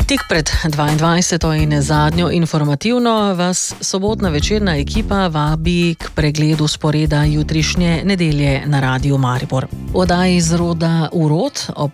Tik pred 22. in zadnjo informativno vas sobotna večerna ekipa vabi k pregledu sporeda jutrišnje nedelje na Radiu Maribor. V oddaji iz roda v rod o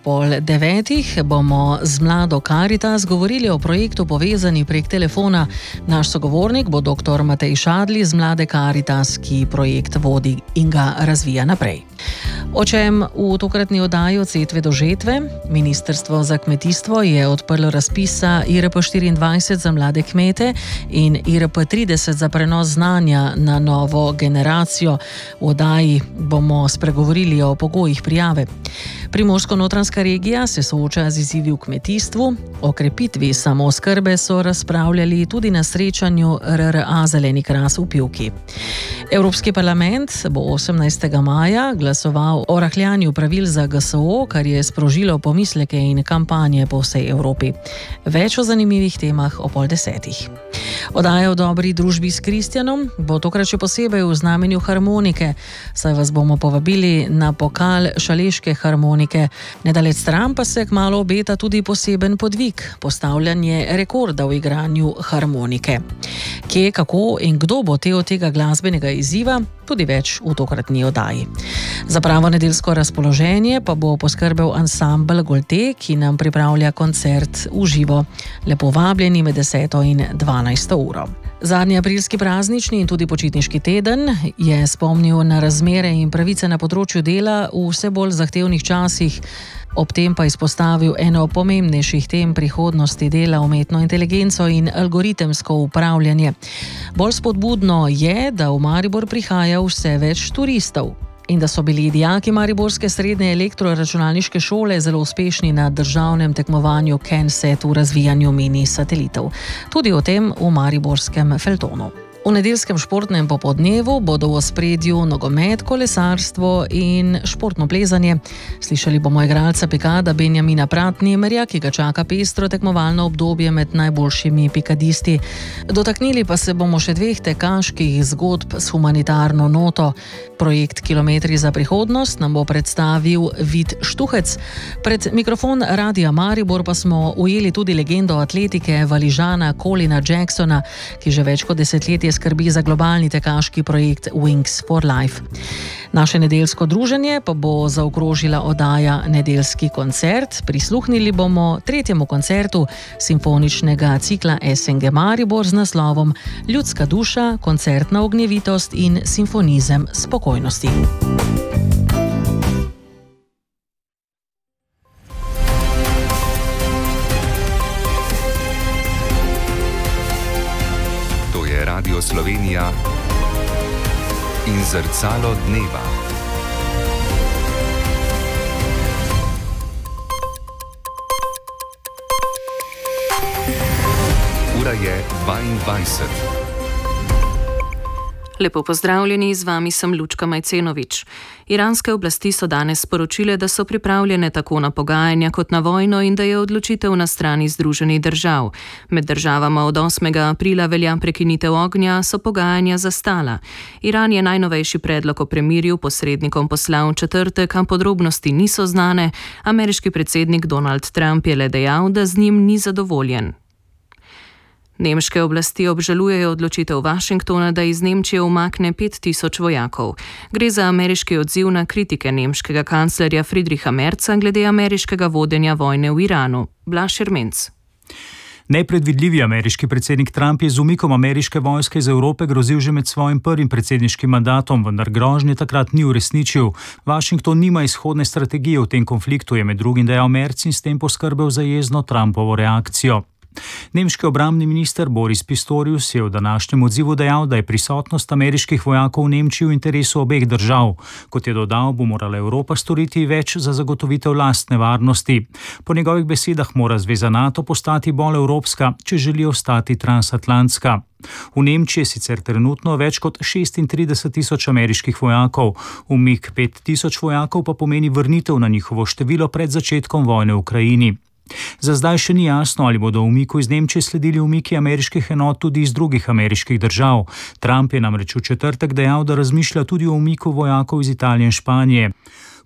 8:30 bomo z mlado Karitas govorili o projektu povezani prek telefona. Naš sogovornik bo dr. Matej Šadli z mlade Karitas, ki projekt vodi in ga razvija naprej. O čem v tokratni oddaji od setve do žetve? Ministrstvo za kmetijstvo je odprlo razpisa IRP24 za mlade kmete in IRP30 za prenos znanja na novo generacijo. V oddaji bomo spregovorili o pogojih prijave. Primorsko-notranjska regija se sooča z izzivi v kmetijstvu. O krepitvi samooskrbe so razpravljali tudi na srečanju RRA Zeleni kras v Pivki. Evropski parlament bo 18. maja glasoval o rahljanju pravil za GSO, kar je sprožilo pomisleke in kampanje po vsej Evropi. Več o zanimivih temah o 9:30. Oddaja o dobri družbi s Kristjanom bo tokrat še posebej v znamenju harmonike, saj vas bomo povabili na pokal šaleške harmonike. Nedalec stran pa se kmalu obeta tudi poseben podvig, postavljanje rekorda v igranju harmonike. Kje, kako in kdo bo del tega glasbenega izziva, tudi več v tokratni oddaji. Za pravo nedeljsko razpoloženje pa bo poskrbel ansambel Golte, ki nam pripravlja koncert v živo. Lepo vabljeni med 10. in 12. uro. Zadnji aprilski praznični in tudi počitniški teden je spomnil na razmere in pravice na področju dela v vse bolj zahtevnih časih. Ob tem pa izpostavil eno pomembnejših tem prihodnosti dela, umetno inteligenco in algoritemsko upravljanje. Bolj spodbudno je, da v Maribor prihaja vse več turistov in da so bili dijaki mariborske srednje elektroračunalniške šole zelo uspešni na državnem tekmovanju KenSat v razvijanju mini satelitov. Tudi o tem v mariborskem Feljtonu. V nedeljskem športnem popoldnevu bodo v ospredju nogomet, kolesarstvo in športno plezanje. Slišali bomo igralca pikada Benjamina Pratnemerja, ki ga čaka pestro tekmovalno obdobje med najboljšimi pikadisti. Dotaknili pa se bomo še dveh tekaških zgodb s humanitarno noto. Projekt Kilometri za prihodnost nam bo predstavil Vid Štuhec. Pred mikrofon Radia Maribor pa smo ujeli tudi legendo atletike Valižana Colina Jacksona, ki že več kot desetletje skrbi za globalni tekaški projekt Wings for Life. Naše nedeljsko druženje pa bo zaokrožila oddaja Nedeljski koncert. Prisluhnili bomo tretjemu koncertu simfoničnega cikla SNG Maribor z naslovom Ljudska duša, koncertna ognjevitost in simfonizem spokojnosti. Radio Slovenija in zrcalo dneva. Ura je 22. Lepo pozdravljeni, z vami sem Lučka Majcenovič. Iranske oblasti so danes sporočile, da so pripravljene tako na pogajanja kot na vojno in da je odločitev na strani Združenih držav. Med državama od 8. aprila velja prekinitev ognja, so pogajanja zastala. Iran je najnovejši predlog o premirju posrednikom poslal v četrtek, a podrobnosti niso znane. Ameriški predsednik Donald Trump je le dejal, da z njim ni zadovoljen. Nemške oblasti obžalujejo odločitev Washingtona, da iz Nemčije umakne 5000 vojakov. Gre za ameriški odziv na kritike nemškega kanclerja Friedricha Merza glede ameriškega vodenja vojne v Iranu. Blaž Ermenc. Nepredvidljivi ameriški predsednik Trump je z umikom ameriške vojske iz Evrope grozil že med svojim prvim predsedniškim mandatom, vendar grožnje takrat ni uresničil. Washington nima izhodne strategije v tem konfliktu, je med drugim dejal Merz in s tem poskrbel za jezno Trumpovo reakcijo. Nemški obrambni minister Boris Pistorius je v današnjem odzivu dejal, da je prisotnost ameriških vojakov v Nemčiji v interesu obeh držav. Kot je dodal, bo morala Evropa storiti več za zagotovitev lastne varnosti. Po njegovih besedah mora zveza NATO postati bolj evropska, če želi ostati transatlantska. V Nemčiji je sicer trenutno več kot 36 000 ameriških vojakov, umik 5000 vojakov pa pomeni vrnitev na njihovo število pred začetkom vojne v Ukrajini. Za zdaj še ni jasno, ali bodo umiku iz Nemčije sledili umiki ameriških enot tudi iz drugih ameriških držav. Trump je namreč v četrtek dejal, da razmišlja tudi o umiku vojakov iz Italije in Španije.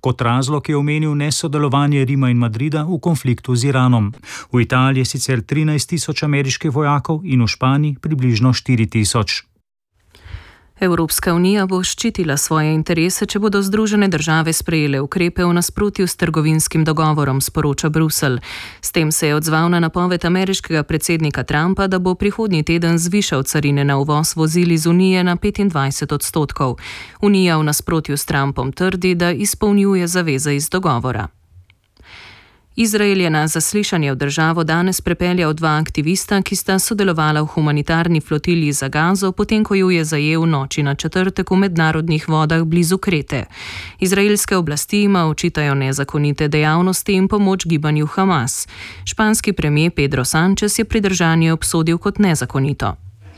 Kot razlog je omenil nesodelovanje Rima in Madrida v konfliktu z Iranom. V Italiji je sicer 13.000 ameriških vojakov in v Španiji približno 4.000. Evropska unija bo ščitila svoje interese, če bodo Združene države sprejele ukrepe v nasprotju s trgovinskim dogovorom, sporoča Bruselj. S tem se je odzval na napoved ameriškega predsednika Trumpa, da bo prihodnji teden zvišal carine na uvoz vozil iz Unije na 25%. Unija v nasprotju s Trumpom trdi, da izpolnjuje zaveze iz dogovora. Izrael je na zaslišanje v državo danes prepeljal 2 aktivista, ki sta sodelovala v humanitarni flotilji za Gazo, potem ko ju je zajel v noči na četrtek v mednarodnih vodah blizu Krete. Izraelske oblasti jima očitajo nezakonite dejavnosti in pomoč gibanju Hamas. Španski premier Pedro Sánchez je pridržanje obsodil kot nezakonito.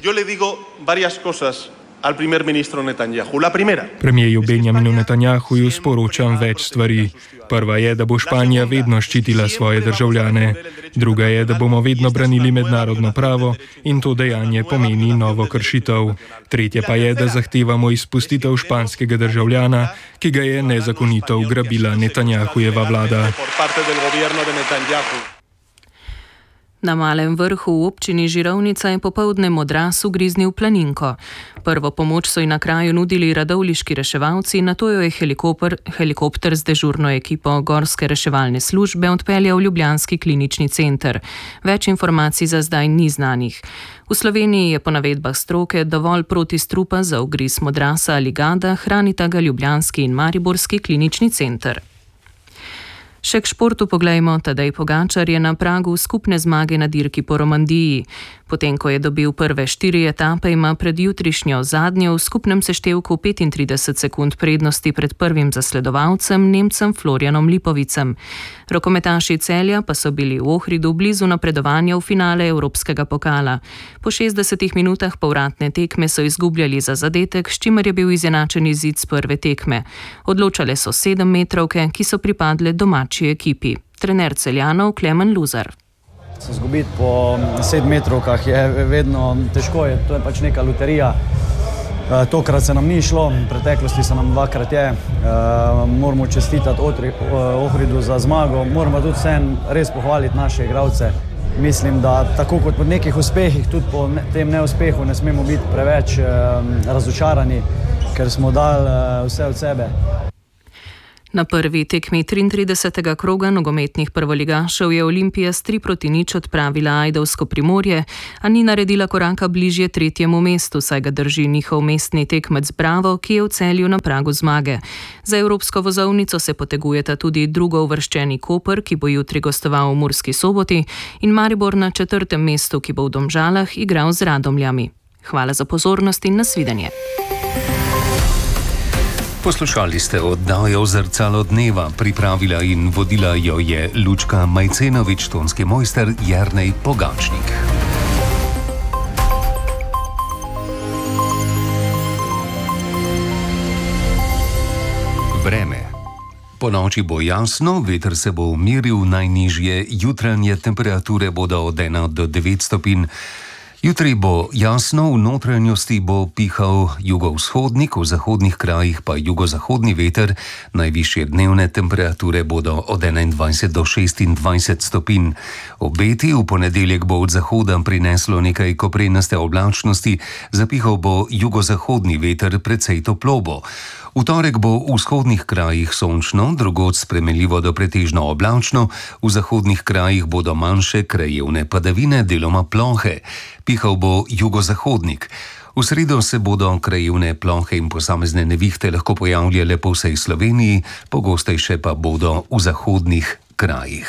Premierju Benjaminu Netanjahuju sporočam več stvari. Prva je, da bo Španija vedno ščitila svoje državljane. Druga je, da bomo vedno branili mednarodno pravo in to dejanje pomeni novo kršitev. Tretja pa je, da zahtevamo izpustitev španskega državljana, ki ga je nezakonito ugrabila Netanjahujeva vlada. Na Malem Vrhu v občini Žirovnica je popoldne modras ugriznil planinko. Prvo pomoč so ji na kraju nudili radovljiški reševalci, nato jo je helikopter z dežurno ekipo Gorske reševalne službe odpeljal v ljubljanski klinični center. Več informacij za zdaj ni znanih. V Sloveniji je po navedbah stroke dovolj protistrupa za ugriz modrasa ali gada, hranita ga ljubljanski in mariborski klinični center. Še k športu poglejmo, Tadej Pogačar je na pragu skupne zmage na dirki po Romandiji. Potem, ko je dobil prve 4 etape, ima pred jutrišnjo zadnjo v skupnem seštevku 35 sekund prednosti pred prvim zasledovalcem, Nemcem Florianom Lipovicem. Rokometaši Celja pa so bili v Ohridu blizu napredovanja v finale Evropskega pokala. Po 60 minutah povratne tekme so izgubljali za zadetek, s čimer je bil izenačen izid z prve tekme. Odločale so 7-metrovke, ki so pripadle domači ekipi. Trener Celjanov Klemen Luzar. Se zgubiti po 7-metrovkah je vedno težko, to je pač neka loterija. Tokrat se nam ni šlo, v preteklosti se nam 2-krat je. Moramo čestitati Ohridu za zmago, moramo tudi res pohvaliti naše igralce. Mislim, da tako kot po nekih uspehih, tudi po tem neuspehu ne smemo biti preveč razočarani, ker smo dali vse od sebe. Na prvi tekmi 33. kroga nogometnih prvoligašev je Olimpija s 3-0 odpravila ajdovsko Primorje, a ni naredila koraka bližje 3. mestu, saj ga drži njihov mestni tekmec Bravo, ki je v Celju na pragu zmage. Za evropsko vozovnico se potegujeta tudi drugouvrščeni Koper, ki bo jutri gostoval v Murski Soboti, in Maribor na 4. mestu, ki bo v Domžalah igral z Radomljami. Hvala za pozornost in nasvidenje. Poslušali ste oddajo Zrcalo dneva, pripravila in vodila jo je Lučka Majcenovič, tonski mojster Jernej Pogačnik. Vreme. Po noči bo jasno, veter se bo umiril, najnižje jutranje temperature bodo od 1 do 9 stopinj. Jutri bo jasno, v notranjosti bo pihal jugovzhodnik, v zahodnih krajih pa jugozahodni veter, najvišje dnevne temperature bodo od 21 do 26 stopinj. Obeti v ponedeljek bo od zahoda prineslo nekaj koprenaste oblačnosti, zapihal bo jugozahodni veter, precej toplo bo. V torek bo v vzhodnih krajih sončno, drugod spremenljivo do pretežno oblačno, v zahodnih krajih bodo manjše krajevne padavine, deloma plohe. Pihal bo jugozahodnik. V sredo se bodo krajevne plohe in posamezne nevihte lahko pojavljale po vsej Sloveniji, pogostejše pa bodo v zahodnih krajih.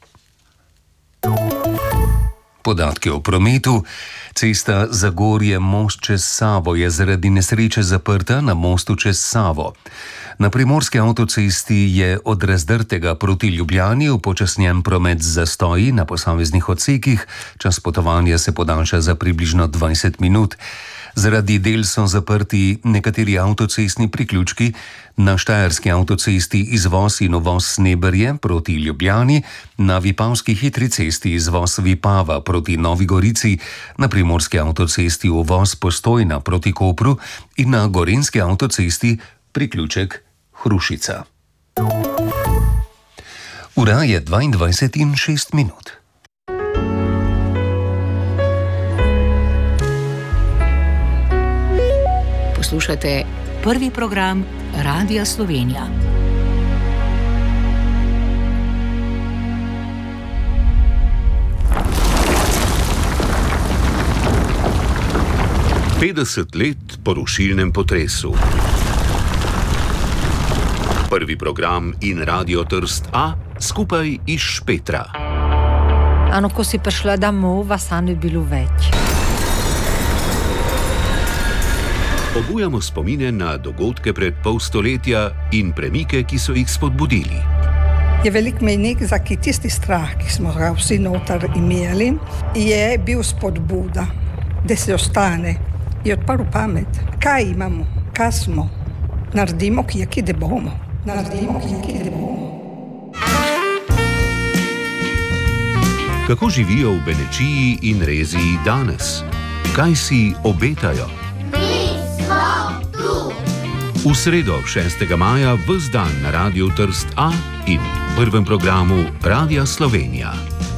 Podatki o prometu. Cesta Zagorje-Most čez Savo je zaradi nesreče zaprta na mostu čez Savo. Na primorski avtocesti je od Razdrtega proti Ljubljani upočasnjen promet z zastoji na posameznih odsekih, čas potovanja se podaljša za približno 20 minut. Zaradi del so zaprti nekateri avtocestni priključki, na štajerski avtocesti izvoz in uvoz Sneberje proti Ljubljani, na vipavski hitri cesti izvoz Vipava proti Novi Gorici, na primorski avtocesti uvoz Postojna proti Kopru in na gorenjski avtocesti priključek Hrušica. Ura je 22:06. Poslušate prvi program Radia Slovenija. Petdeset let po rušilnem potresu. Prvi program in Radio Trst A skupaj iz Špetra. Ko si prišla domov, vas ni bilo več. Obujamo spomine na dogodke pred pol stoletja in premike, ki so jih spodbudili. Je velik mejnik, za tisti strah, ki smo ga vsi noter imeli, je bil spodbuda, da se ostane. Je odprl pamet. Kaj imamo? Kaj smo? Naredimo, kje da bomo. Kako živijo v Benečiji in Reziji danes? Kaj si obetajo? V sredo 6. maja ves dan na Radiu Trst A in prvem programu Radia Slovenija.